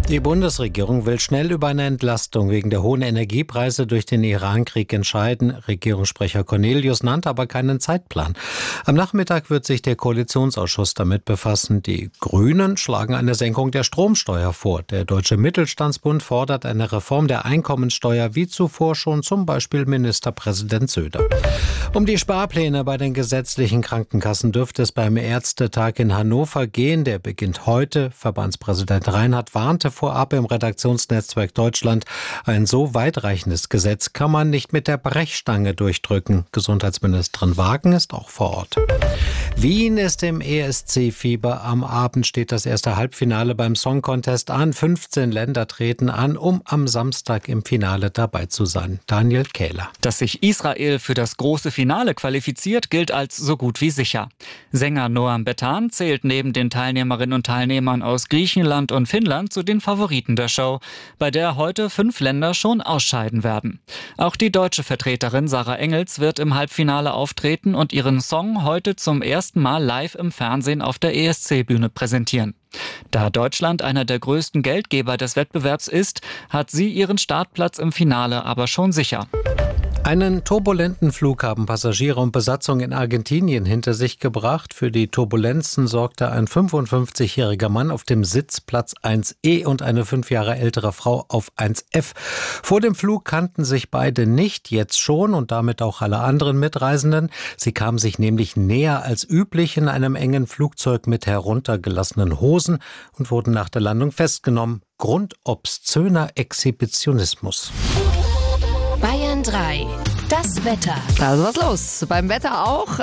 Die Bundesregierung will schnell über eine Entlastung wegen der hohen Energiepreise durch den Irankrieg entscheiden. Regierungssprecher Cornelius nannte aber keinen Zeitplan. Am Nachmittag wird sich der Koalitionsausschuss damit befassen. Die Grünen schlagen eine Senkung der Stromsteuer vor. Der Deutsche Mittelstandsbund fordert eine Reform der Einkommensteuer, wie zuvor schon zum Beispiel Ministerpräsident Söder. Um die Sparpläne bei den gesetzlichen Krankenkassen dürfte es beim Ärztetag in Hannover gehen. Der beginnt heute. Verbandspräsident Reinhardt warnte vorab im Redaktionsnetzwerk Deutschland, ein so weitreichendes Gesetz kann man nicht mit der Brechstange durchdrücken. Gesundheitsministerin Wagen ist auch vor Ort. Wien ist im ESC-Fieber. Am Abend steht das erste Halbfinale beim Song Contest an. 15 Länder treten an, um am Samstag im Finale dabei zu sein. Daniel Kähler. Dass sich Israel für das große Finale qualifiziert, gilt als so gut wie sicher. Sänger Noam Betan zählt neben den Teilnehmerinnen und Teilnehmern aus Griechenland und Finnland zu den Favoriten der Show, bei der heute 5 Länder schon ausscheiden werden. Auch die deutsche Vertreterin Sarah Engels wird im Halbfinale auftreten und ihren Song heute zum ersten Mal live im Fernsehen auf der ESC-Bühne präsentieren. Da Deutschland einer der größten Geldgeber des Wettbewerbs ist, hat sie ihren Startplatz im Finale aber schon sicher. Einen turbulenten Flug haben Passagiere und Besatzung in Argentinien hinter sich gebracht. Für die Turbulenzen sorgte ein 55-jähriger Mann auf dem Sitzplatz 1E und eine 5 Jahre ältere Frau auf 1F. Vor dem Flug kannten sich beide nicht, jetzt schon und damit auch alle anderen Mitreisenden. Sie kamen sich nämlich näher als üblich in einem engen Flugzeug mit heruntergelassenen Hosen und wurden nach der Landung festgenommen. Grund obszöner Exhibitionismus. Bayern 3. Das Wetter. Also was los? Beim Wetter auch.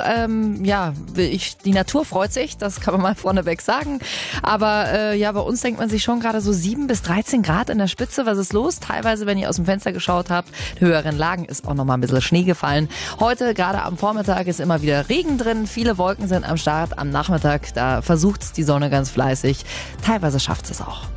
Die Natur freut sich, das kann man mal vorneweg sagen. Aber bei uns denkt man sich schon gerade so 7 bis 13 Grad in der Spitze. Was ist los? Teilweise, wenn ihr aus dem Fenster geschaut habt, in höheren Lagen ist auch noch mal ein bisschen Schnee gefallen. Heute, gerade am Vormittag, ist immer wieder Regen drin. Viele Wolken sind am Start. Am Nachmittag, da versucht es die Sonne ganz fleißig. Teilweise schafft es auch.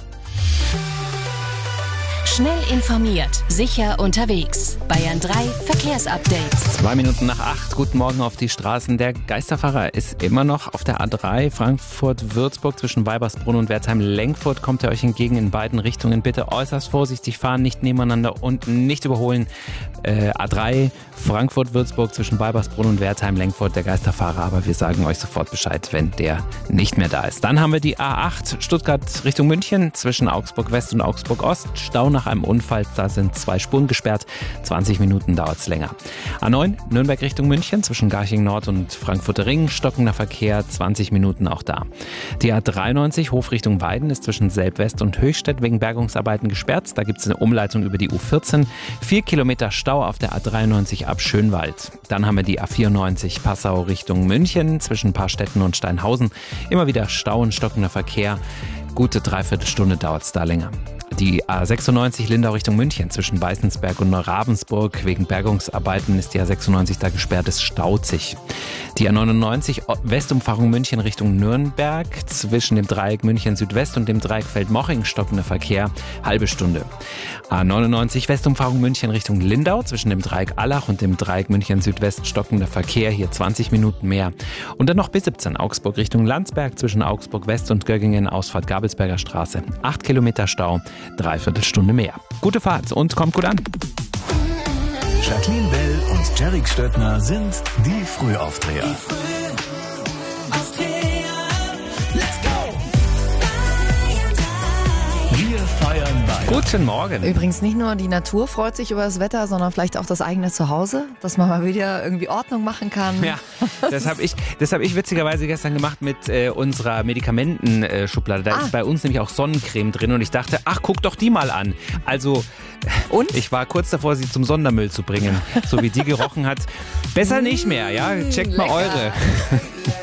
Schnell informiert, sicher unterwegs. Bayern 3 Verkehrsupdate. 2 Minuten nach 8. Guten Morgen auf die Straßen. Der Geisterfahrer ist immer noch auf der A3 Frankfurt-Würzburg zwischen Weibersbrunn und Wertheim-Lenkfurt. Kommt er euch entgegen in beiden Richtungen. Bitte äußerst vorsichtig fahren, nicht nebeneinander und nicht überholen. A3 Frankfurt-Würzburg zwischen Weibersbrunn und Wertheim-Lenkfurt. Der Geisterfahrer, aber wir sagen euch sofort Bescheid, wenn der nicht mehr da ist. Dann haben wir die A8 Stuttgart Richtung München zwischen Augsburg-West und Augsburg-Ost. Stau nach einem Unfall, da sind 2 Spuren gesperrt. 20 Minuten dauert es länger. A9 Nürnberg Richtung München zwischen Garching Nord und Frankfurter Ring. Stockender Verkehr, 20 Minuten auch da. Die A93 Hof Richtung Weiden ist zwischen Selb-West und Höchstädt wegen Bergungsarbeiten gesperrt. Da gibt es eine Umleitung über die U14. 4 Kilometer Stau auf der A93 ab Schönwald. Dann haben wir die A94 Passau Richtung München zwischen Paarstetten und Steinhausen. Immer wieder Stau und stockender Verkehr. Gute Dreiviertelstunde dauert es da länger. Die A96 Lindau Richtung München zwischen Weißensberg und Neuravensburg. Wegen Bergungsarbeiten ist die A96 da gesperrt, es staut sich. Die A99 Westumfahrung München Richtung Nürnberg zwischen dem Dreieck München Südwest und dem Dreieck Feldmoching stockender Verkehr, halbe Stunde. A99 Westumfahrung München Richtung Lindau zwischen dem Dreieck Allach und dem Dreieck München Südwest stockender Verkehr, hier 20 Minuten mehr. Und dann noch B17 Augsburg Richtung Landsberg zwischen Augsburg West und Göggingen Ausfahrt Gabelsberger Straße. 8 Kilometer Stau, Dreiviertelstunde mehr. Gute Fahrt und kommt gut an. Jacqueline Bell und Jerick Stöttner sind die Frühaufdreher. Wir feiern Bayern. Guten Morgen. Übrigens nicht nur die Natur freut sich über das Wetter, sondern vielleicht auch das eigene Zuhause, dass man mal wieder irgendwie Ordnung machen kann. Ja, das hab ich witzigerweise gestern gemacht mit unserer Medikamentenschublade. Da ist bei uns nämlich auch Sonnencreme drin und ich dachte, ach, guck doch die mal an. Also, und? Ich war kurz davor, sie zum Sondermüll zu bringen, so wie die gerochen hat. Besser nicht mehr, ja? Checkt mal Lecker. eure.